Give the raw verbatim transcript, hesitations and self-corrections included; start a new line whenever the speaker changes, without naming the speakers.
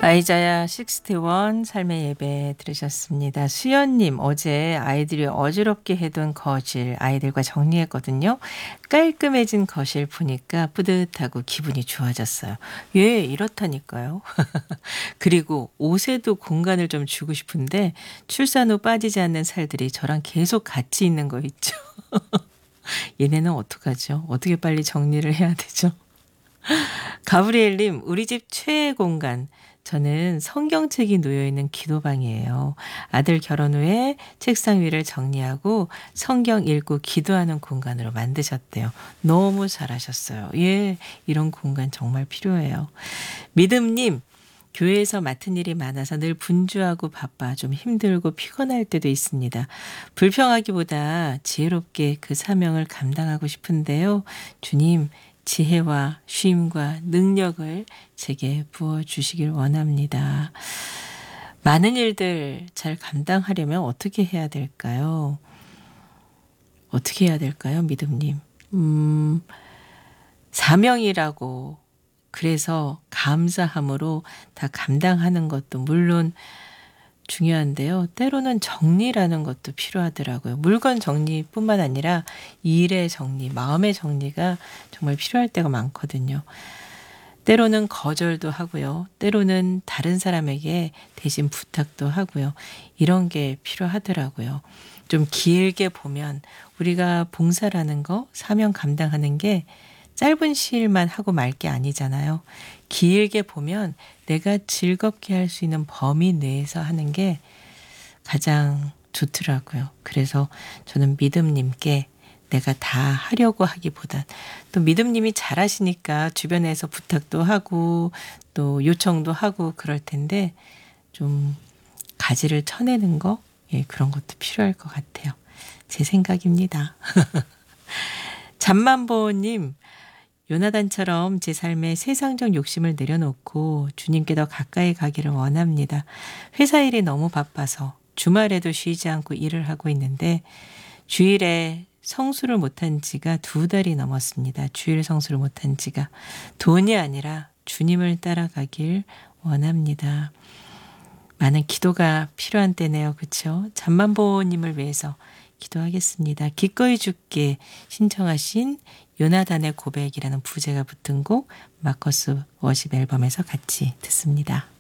아이자야 식스티 원 삶의 예배 들으셨습니다. 수연님, 어제 아이들이 어지럽게 해둔 거실 아이들과 정리했거든요. 깔끔해진 거실 보니까 뿌듯하고 기분이 좋아졌어요. 예, 이렇다니까요. 그리고 옷에도 공간을 좀 주고 싶은데 출산 후 빠지지 않는 살들이 저랑 계속 같이 있는 거 있죠. 얘네는 어떡하죠? 어떻게 빨리 정리를 해야 되죠? 가브리엘님, 우리 집 최애 공간. 저는 성경책이 놓여있는 기도방이에요. 아들 결혼 후에 책상 위를 정리하고 성경 읽고 기도하는 공간으로 만드셨대요. 너무 잘하셨어요. 예, 이런 공간 정말 필요해요. 믿음님, 교회에서 맡은 일이 많아서 늘 분주하고 바빠 좀 힘들고 피곤할 때도 있습니다. 불평하기보다 지혜롭게 그 사명을 감당하고 싶은데요. 주님, 지혜와 쉼과 능력을 제게 부어주시길 원합니다. 많은 일들 잘 감당하려면 어떻게 해야 될까요? 어떻게 해야 될까요, 믿음님? 음, 사명이라고 그래서 감사함으로 다 감당하는 것도 물론 중요한데요. 때로는 정리라는 것도 필요하더라고요. 물건 정리뿐만 아니라 일의 정리, 마음의 정리가 정말 필요할 때가 많거든요. 때로는 거절도 하고요. 때로는 다른 사람에게 대신 부탁도 하고요. 이런 게 필요하더라고요. 좀 길게 보면 우리가 봉사라는 거, 사명 감당하는 게 짧은 시일만 하고 말 게 아니잖아요. 길게 보면 내가 즐겁게 할 수 있는 범위 내에서 하는 게 가장 좋더라고요. 그래서 저는 믿음님께 내가 다 하려고 하기보단 또 믿음님이 잘하시니까 주변에서 부탁도 하고 또 요청도 하고 그럴 텐데 좀 가지를 쳐내는 거, 예, 그런 것도 필요할 것 같아요. 제 생각입니다. 잠만보님, 요나단처럼 제 삶에 세상적 욕심을 내려놓고 주님께 더 가까이 가기를 원합니다. 회사 일이 너무 바빠서 주말에도 쉬지 않고 일을 하고 있는데 주일에 성수를 못한 지가 두 달이 넘었습니다. 주일 성수를 못한 지가. 돈이 아니라 주님을 따라가길 원합니다. 많은 기도가 필요한 때네요. 그렇죠? 잠만보님을 위해서 기도하겠습니다. 기꺼이 죽게 신청하신 요나단의 고백이라는 부제가 붙은 곡 마커스 워십 앨범에서 같이 듣습니다.